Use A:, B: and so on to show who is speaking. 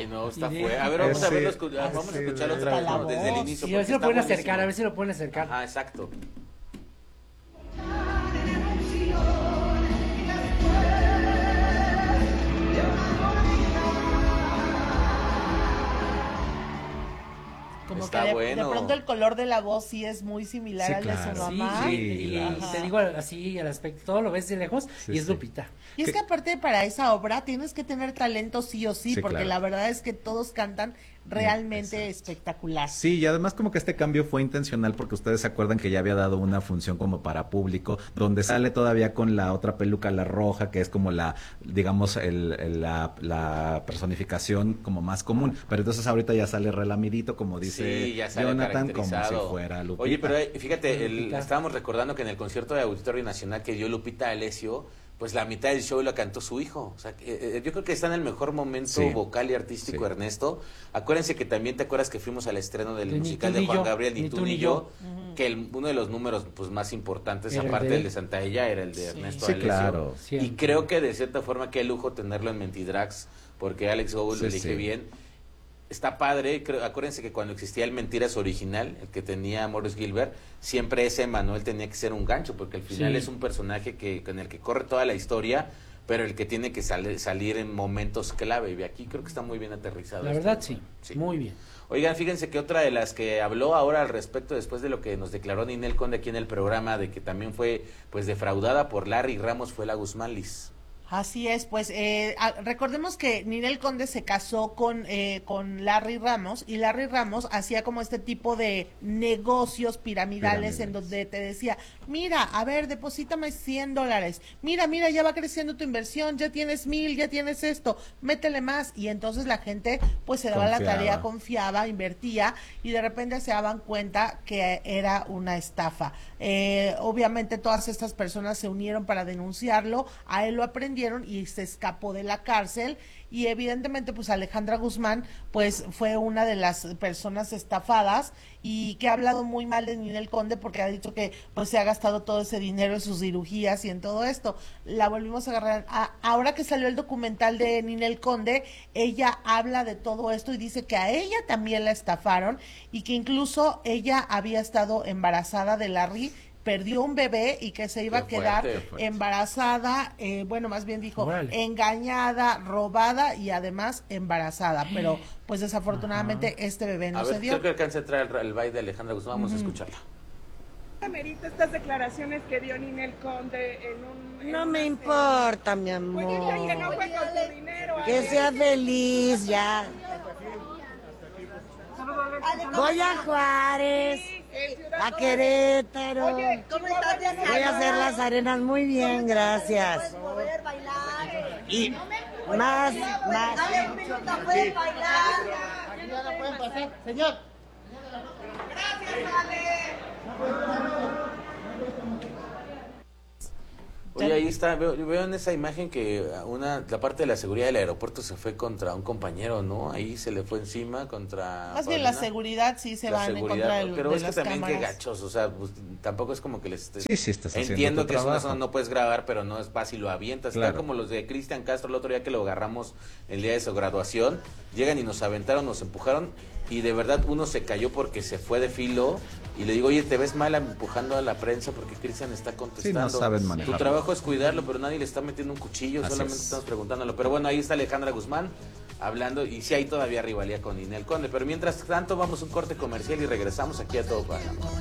A: Ay, no, está fuerte. A ver, vamos a verlo, vamos a escucharlo otra vez, ¿no? Desde el inicio.
B: Y a ver si lo pueden acercar, a ver si lo pueden acercar.
A: Ah, exacto.
C: Como
A: Está
C: que
A: bueno.
C: de pronto el color de la voz sí es muy similar al de su mamá.
B: Sí, y te digo así, al aspecto, todo lo ves de lejos y es Lupita.
C: Y es que aparte para esa obra tienes que tener talento sí o sí, porque
D: claro.
C: la verdad es que todos cantan realmente espectacular.
D: Sí, y además como que este cambio fue intencional porque ustedes se acuerdan que ya había dado una función como para público, donde sale todavía con la otra peluca, la roja, que es como la, digamos, la personificación como más común. Pero entonces ahorita ya sale relamidito, como dice
A: ya sale
D: Jonathan, como si
A: caracterizado.
D: fuera Lupita.
A: Oye, pero fíjate, estábamos recordando que en el concierto de Auditorio Nacional que dio Lupita Alessio, pues la mitad del show la cantó su hijo. O sea, yo creo que está en el mejor momento vocal y artístico, Ernesto. Acuérdense que también te acuerdas que fuimos al estreno del musical de Juan Gabriel, Ni tú ni yo, que uno de los números pues más importantes, era aparte del de Santa Ella, era el de Ernesto Alessio.
D: Claro.
A: Y creo que de cierta forma qué lujo tenerlo en Mentidrags, porque Alex Goble lo elige bien. Está padre, acuérdense que cuando existía el Mentiras original, el que tenía Morris Gilbert, siempre ese Manuel tenía que ser un gancho, porque al final es un personaje con el que corre toda la historia, pero el que tiene que salir en momentos clave, y aquí creo que está muy bien aterrizado.
B: La verdad sí, muy bien.
A: Oigan, fíjense que otra de las que habló ahora al respecto, después de lo que nos declaró Ninel Conde aquí en el programa, de que también fue pues defraudada por Larry Ramos, fue la Guzmán Liz.
C: Así es, pues recordemos que Ninel Conde se casó con Larry Ramos, y Larry Ramos hacía como este tipo de negocios piramidales en donde te decía, mira, a ver, deposítame $100, mira, ya va creciendo tu inversión, ya tienes 1,000, ya tienes esto, métele más, y entonces la gente pues se daba la tarea, confiaba, invertía, y de repente se daban cuenta que era una estafa. Obviamente todas estas personas se unieron para denunciarlo, a él lo aprendieron y se escapó de la cárcel, y evidentemente pues Alejandra Guzmán pues fue una de las personas estafadas, y que ha hablado muy mal de Ninel Conde porque ha dicho que pues se ha gastado todo ese dinero en sus cirugías y en todo esto. La volvimos a agarrar. Ahora que salió el documental de Ninel Conde, ella habla de todo esto y dice que a ella también la estafaron, y que incluso ella había estado embarazada de Larry, perdió un bebé y que se iba a quedar embarazada, bueno, más bien dijo, engañada, robada y además embarazada, pero pues desafortunadamente este bebé no se dio.
A: Creo que alcanza a entrar el baile de Alejandra Guzmán, vamos a escucharla.
E: Amerita estas declaraciones que dio Ninel Conde en un...
F: No me importa, mi amor.
E: Pues dice que no fue con tu dinero.
F: Que sea feliz, ya. Voy a Juárez, a Querétaro.
E: Oye, ¿cómo estás?
F: Voy a hacer las arenas muy bien, gracias.
G: Poder bailar.
F: Y más.
G: Dale un minuto a poder bailar.
B: Aquí ya no pueden pasar, señor.
E: Gracias, Ale.
A: Oye, ahí está, veo en esa imagen que la parte de la seguridad del aeropuerto se fue contra un compañero, ¿no? Ahí se le fue encima contra...
C: Más bien la seguridad sí se van en contra de
A: pero es que
C: las
A: también
C: cámaras.
A: qué gachos, o sea, pues, tampoco es como que les estés...
D: Sí, estás haciendo
A: Entiendo
D: tu
A: que
D: trabajo.
A: no puedes grabar, pero no es fácil, lo avientas.
D: Claro.
A: Está como los de Cristian Castro el otro día que lo agarramos el día de su graduación. Llegan y nos aventaron, nos empujaron, y de verdad uno se cayó porque se fue de filo, y le digo, oye, te ves mal empujando a la prensa porque Cristian está contestando.
D: Sí, no saben manejarlo.
A: Tu trabajo es cuidarlo, pero nadie le está metiendo un cuchillo, solamente estamos preguntándolo. Pero bueno, ahí está Alejandra Guzmán hablando, y sí hay todavía rivalidad con Ninel Conde. Pero mientras tanto vamos a un corte comercial y regresamos aquí a Todo Pasa.